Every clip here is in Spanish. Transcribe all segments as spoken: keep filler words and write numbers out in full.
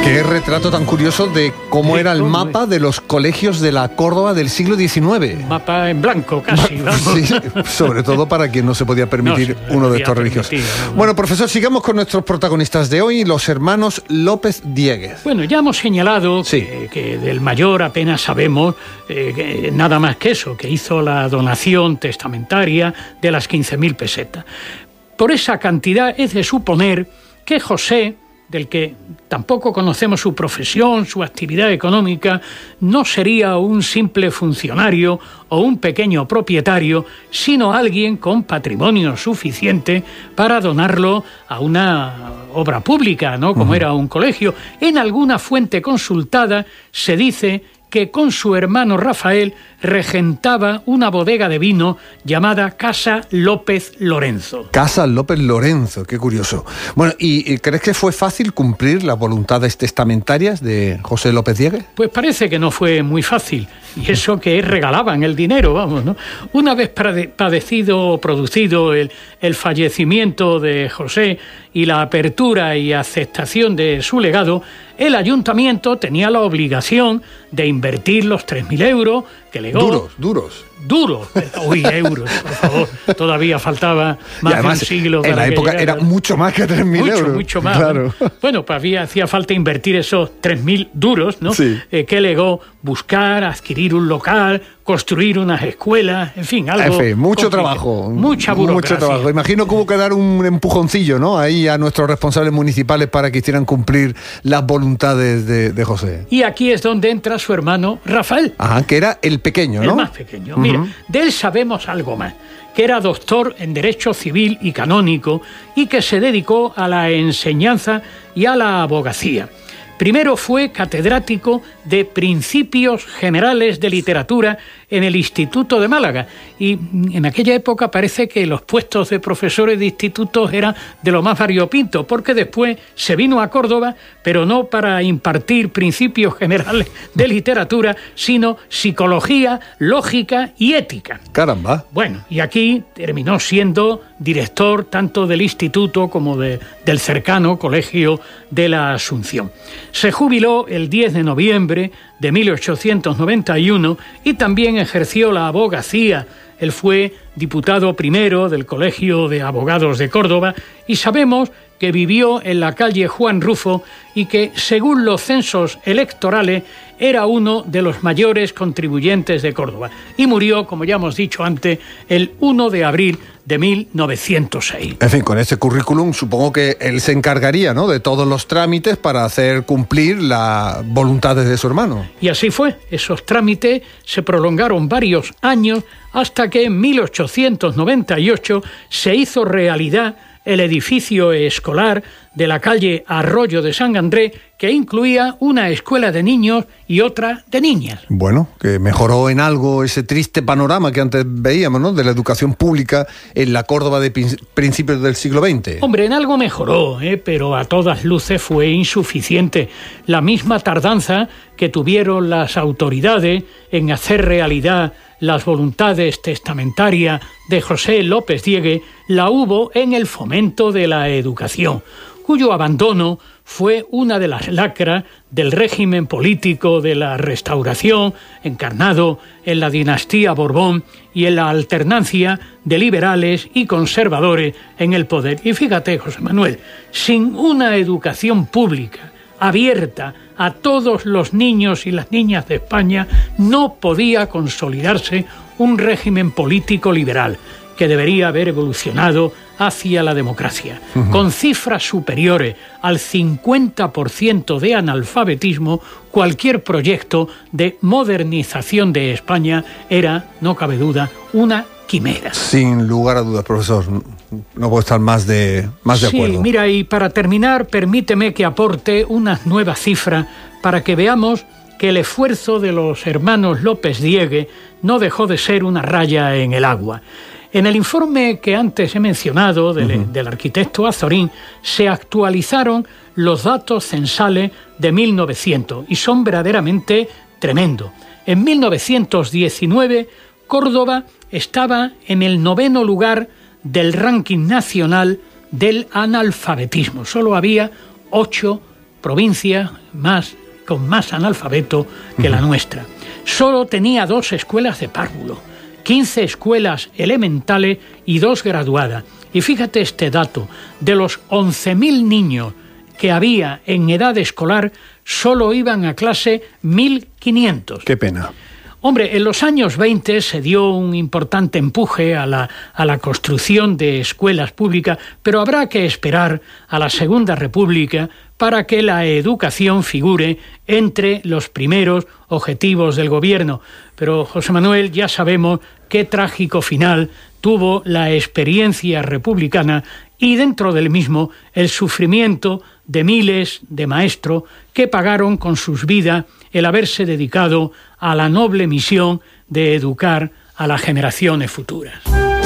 Qué retrato tan curioso de cómo sí, era el cómo mapa es. de los colegios de la Córdoba del siglo diecinueve. Un mapa en blanco, casi, vamos. Sí, sobre todo para quien no se podía permitir no, se uno de estos religiosos. No, no. Bueno, profesor, sigamos con nuestros protagonistas de hoy, los hermanos López Dieguez. Bueno, ya hemos señalado sí. que, que del mayor apenas sabemos eh, que nada más que eso, que hizo la donación testamentaria de las quince mil pesetas. Por esa cantidad es de suponer que José, del que tampoco conocemos su profesión, su actividad económica, no sería un simple funcionario o un pequeño propietario, sino alguien con patrimonio suficiente para donarlo a una obra pública, ¿no? Como uh-huh. era un colegio. En alguna fuente consultada se dice que con su hermano Rafael regentaba una bodega de vino llamada Casa López Lorenzo. Casa López Lorenzo, qué curioso. Bueno, ¿y, y crees que fue fácil cumplir las voluntades testamentarias de José López Dieguez? Pues parece que no fue muy fácil, y eso que regalaban el dinero, vamos, ¿no? Una vez padecido o producido el, el fallecimiento de José y la apertura y aceptación de su legado, el ayuntamiento tenía la obligación de invertir los tres mil euros que legó. Duros, duros. Duros. Uy, euros, por favor. Todavía faltaba más además, de un siglo. En la época era mucho más que tres mil euros. Mucho, mucho más. Claro. Bueno, pues había, hacía falta invertir esos tres mil duros, ¿no? Sí. Eh, que legó buscar, adquirir un local, construir unas escuelas, en fin, algo. En fin, mucho complicado. trabajo. Mucha burocracia. Mucho trabajo. Imagino que hubo que dar un empujoncillo, ¿no? Ahí a nuestros responsables municipales para que hicieran cumplir las voluntades de, de José. Y aquí es donde entra su hermano Rafael. Ajá, que era el pequeño, ¿no? El más pequeño. Uh-huh. Mira, de él sabemos algo más, que era doctor en Derecho Civil y Canónico y que se dedicó a la enseñanza y a la abogacía. Primero fue catedrático de Principios Generales de Literatura en el Instituto de Málaga, y en aquella época parece que los puestos de profesores de institutos eran de lo más variopinto, porque después se vino a Córdoba, pero no para impartir principios generales de literatura, sino psicología, lógica y ética. Caramba. Bueno, y aquí terminó siendo director tanto del instituto como de, del cercano Colegio de la Asunción. Se jubiló el diez de noviembre de mil ochocientos noventa y uno y también ejerció la abogacía. Él fue diputado primero del Colegio de Abogados de Córdoba y sabemos que vivió en la calle Juan Rufo y que, según los censos electorales, era uno de los mayores contribuyentes de Córdoba. Y murió, como ya hemos dicho antes, el uno de abril de mil novecientos seis. En fin, con ese currículum supongo que él se encargaría, ¿no?, de todos los trámites para hacer cumplir las voluntades de su hermano. Y así fue. Esos trámites se prolongaron varios años hasta que en mil ochocientos noventa y ocho se hizo realidad el edificio escolar de la calle Arroyo de San Andrés, que incluía una escuela de niños y otra de niñas. Bueno, que mejoró en algo ese triste panorama que antes veíamos, ¿no?, de la educación pública en la Córdoba de principios del siglo veinte. Hombre, en algo mejoró, ¿eh? Pero a todas luces fue insuficiente. La misma tardanza que tuvieron las autoridades en hacer realidad las voluntades testamentarias de José López Dieguez la hubo en el fomento de la educación, cuyo abandono fue una de las lacras del régimen político de la Restauración, encarnado en la dinastía Borbón y en la alternancia de liberales y conservadores en el poder. Y fíjate, José Manuel, sin una educación pública abierta a todos los niños y las niñas de España, no podía consolidarse un régimen político liberal que debería haber evolucionado hacia la democracia. Uh-huh. Con cifras superiores al cincuenta por ciento de analfabetismo, cualquier proyecto de modernización de España era, no cabe duda, una quimera. Sin lugar a dudas, profesor. No puedo estar más de, más de sí, acuerdo. Sí, mira, y para terminar, permíteme que aporte unas nuevas cifras para que veamos que el esfuerzo de los hermanos López Dieguez no dejó de ser una raya en el agua. En el informe que antes he mencionado del, uh-huh. del arquitecto Azorín se actualizaron los datos censales de mil novecientos y son verdaderamente tremendos. En mil novecientos diecinueve, Córdoba estaba en el noveno lugar del ranking nacional del analfabetismo. Solo había ocho provincias más, con más analfabeto que la nuestra. Solo tenía dos escuelas de párvulo, quince escuelas elementales y dos graduadas. Y fíjate este dato, de los once mil niños que había en edad escolar, solo iban a clase mil quinientos. Qué pena. Hombre, en los años veinte se dio un importante empuje a la, a la construcción de escuelas públicas, pero habrá que esperar a la Segunda República para que la educación figure entre los primeros objetivos del gobierno. Pero, José Manuel, ya sabemos qué trágico final tuvo la experiencia republicana y dentro del mismo el sufrimiento de miles de maestros que pagaron con sus vidas el haberse dedicado a la noble misión de educar a las generaciones futuras.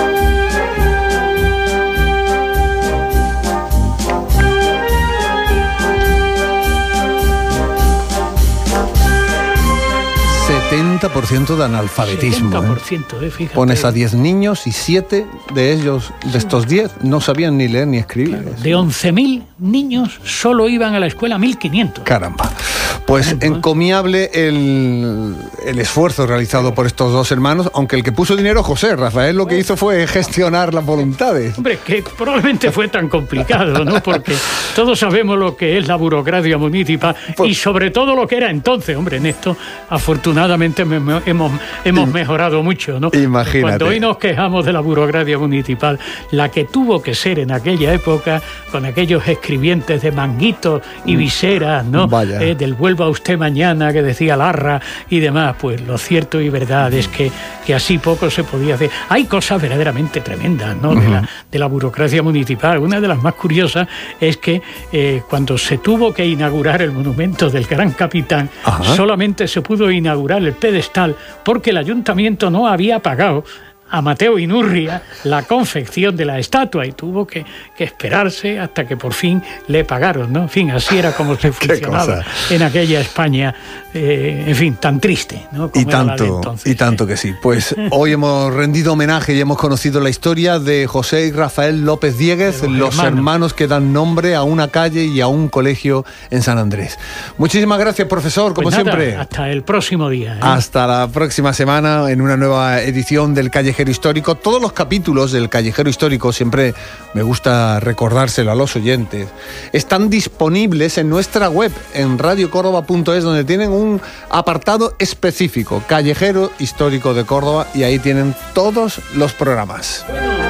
setenta por ciento de analfabetismo. setenta por ciento, ¿eh? Eh, fíjate. Pones a diez niños y siete de ellos, de estos diez, no sabían ni leer ni escribir. Claro, de once mil niños solo iban a la escuela mil quinientos. Caramba. Pues Caramba. encomiable el, el esfuerzo realizado por estos dos hermanos, aunque el que puso dinero, José Rafael, lo que hizo fue gestionar las voluntades. Hombre, que probablemente fue tan complicado, ¿no? Porque todos sabemos lo que es la burocracia municipal pues, y sobre todo lo que era entonces. Hombre, en esto, afortunadamente, me, me, hemos, hemos mejorado mucho, ¿no? Imagínate. Cuando hoy nos quejamos de la burocracia municipal, la que tuvo que ser en aquella época, con aquellos escribientes de manguitos y viseras, ¿no? Vaya. Eh, del vuelva usted mañana, que decía Larra y demás, pues lo cierto y verdad es que, que así poco se podía hacer. Hay cosas verdaderamente tremendas, ¿no? Uh-huh. de, la, de la burocracia municipal. Una de las más curiosas es que eh, cuando se tuvo que inaugurar el monumento del Gran Capitán, uh-huh. solamente se pudo inaugurar el pedestal porque el ayuntamiento no había pagado a Mateo Inurria la confección de la estatua y tuvo que, que esperarse hasta que por fin le pagaron, ¿no? En fin, así era como se funcionaba en aquella España, eh, en fin, tan triste, ¿no? Como y tanto, y tanto ¿eh? que sí. Pues hoy hemos rendido homenaje y hemos conocido la historia de José y Rafael López Diéguez, los, los hermanos. hermanos que dan nombre a una calle y a un colegio en San Andrés. Muchísimas gracias, profesor, como pues nada, siempre. Hasta el próximo día. ¿eh? Hasta la próxima semana en una nueva edición del Callejero Histórico. Todos los capítulos del Callejero Histórico, siempre me gusta recordárselo a los oyentes, están disponibles en nuestra web, en radio córdoba punto es, donde tienen un apartado específico, Callejero Histórico de Córdoba, y ahí tienen todos los programas.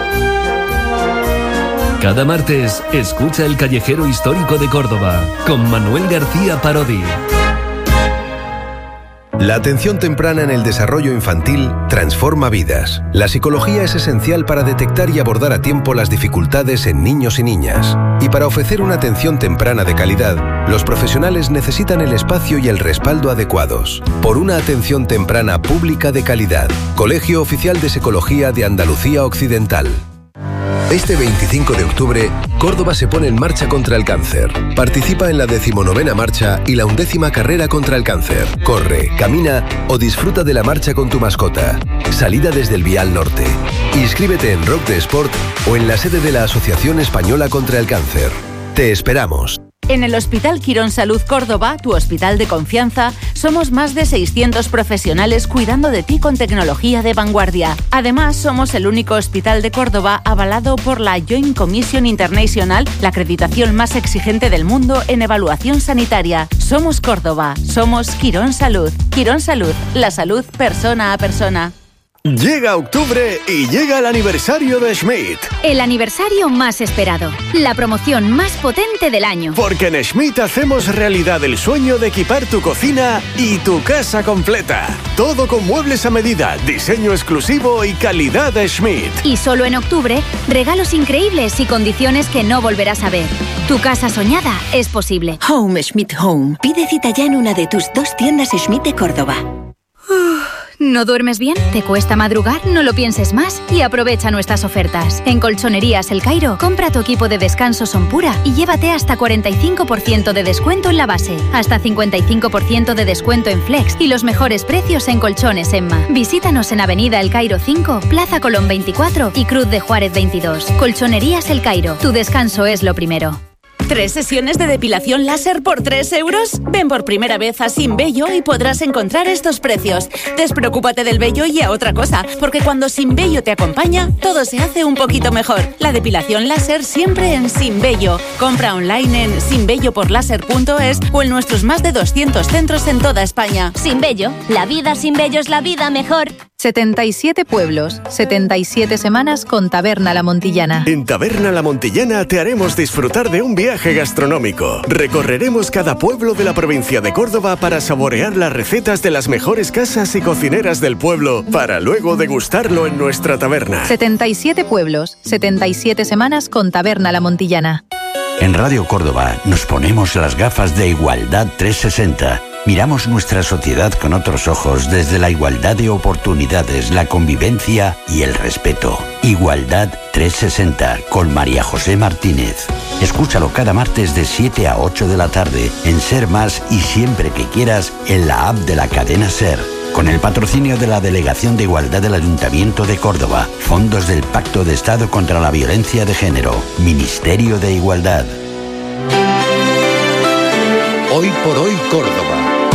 Cada martes, escucha el Callejero Histórico de Córdoba, con Manuel García Parodi. La atención temprana en el desarrollo infantil transforma vidas. La psicología es esencial para detectar y abordar a tiempo las dificultades en niños y niñas. Y para ofrecer una atención temprana de calidad, los profesionales necesitan el espacio y el respaldo adecuados. Por una atención temprana pública de calidad. Colegio Oficial de Psicología de Andalucía Occidental. Este veinticinco de octubre, Córdoba se pone en marcha contra el cáncer. Participa en la decimonovena marcha y la undécima carrera contra el cáncer. Corre, camina o disfruta de la marcha con tu mascota. Salida desde el Vial Norte. Inscríbete en Rock de Sport o en la sede de la Asociación Española contra el Cáncer. Te esperamos. En el Hospital Quirón Salud Córdoba, tu hospital de confianza, somos más de seiscientos profesionales cuidando de ti con tecnología de vanguardia. Además, somos el único hospital de Córdoba avalado por la Joint Commission International, la acreditación más exigente del mundo en evaluación sanitaria. Somos Córdoba, somos Quirón Salud. Quirón Salud, la salud persona a persona. Llega octubre y llega el aniversario de Schmidt. El aniversario más esperado, la promoción más potente del año. Porque en Schmidt hacemos realidad el sueño de equipar tu cocina y tu casa completa. Todo con muebles a medida, diseño exclusivo y calidad de Schmidt. Y solo en octubre, regalos increíbles y condiciones que no volverás a ver. Tu casa soñada es posible. Home Schmidt Home. Pide cita ya en una de tus dos tiendas Schmidt de Córdoba. ¿No duermes bien? ¿Te cuesta madrugar? No lo pienses más y aprovecha nuestras ofertas. En Colchonerías El Cairo, compra tu equipo de descanso Sonpura y llévate hasta cuarenta y cinco por ciento de descuento en la base, hasta cincuenta y cinco por ciento de descuento en Flex y los mejores precios en Colchones Emma. Visítanos en Avenida El Cairo cinco, Plaza Colón veinticuatro y Cruz de Juárez veintidós. Colchonerías El Cairo, tu descanso es lo primero. ¿Tres sesiones de depilación láser por tres euros? Ven por primera vez a Sin Vello y podrás encontrar estos precios. Despreocúpate del vello y a otra cosa, porque cuando Sin Vello te acompaña, todo se hace un poquito mejor. La depilación láser siempre en Sin Vello. Compra online en sin vello por láser punto es o en nuestros más de doscientos centros en toda España. Sin Vello, la vida sin vello es la vida mejor. setenta y siete pueblos, setenta y siete semanas con Taberna La Montillana. En Taberna La Montillana te haremos disfrutar de un viaje gastronómico. Recorreremos cada pueblo de la provincia de Córdoba para saborear las recetas de las mejores casas y cocineras del pueblo, para luego degustarlo en nuestra taberna. setenta y siete pueblos, setenta y siete semanas con Taberna La Montillana. En Radio Córdoba nos ponemos las gafas de Igualdad trescientos sesenta. Miramos nuestra sociedad con otros ojos desde la igualdad de oportunidades, la convivencia y el respeto. Igualdad trescientos sesenta con María José Martínez. Escúchalo cada martes de siete a ocho de la tarde en Ser Más y siempre que quieras en la app de la cadena Ser. Con el patrocinio de la Delegación de Igualdad del Ayuntamiento de Córdoba, fondos del Pacto de Estado contra la Violencia de Género, Ministerio de Igualdad. Hoy por hoy Córdoba.